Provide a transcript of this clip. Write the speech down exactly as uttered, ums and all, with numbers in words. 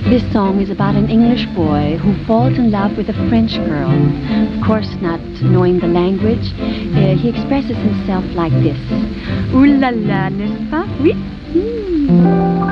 This song is about an English boy who falls in love with a French girl. Of course, not knowing the language, uh, he expresses himself like this. Ooh la la, n'est-ce pas? Oui. Hmm.